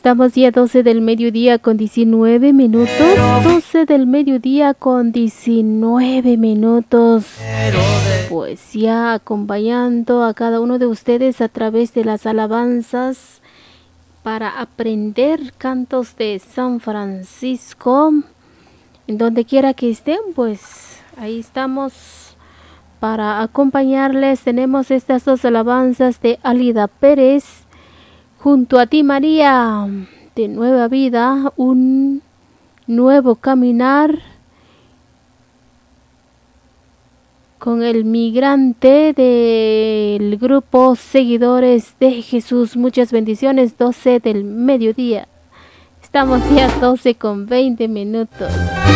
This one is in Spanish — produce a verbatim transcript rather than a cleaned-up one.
Estamos ya doce del mediodía con diecinueve minutos. doce del mediodía con diecinueve minutos. Pues ya acompañando a cada uno de ustedes a través de las alabanzas para aprender cantos de San Francisco. En donde quiera que estén, pues ahí estamos para acompañarles. Tenemos estas dos alabanzas de Alida Pérez. Junto a ti, María, de Nueva Vida, un nuevo caminar con el migrante del grupo Seguidores de Jesús. Muchas bendiciones, doce del mediodía. Estamos ya doce con veinte minutos.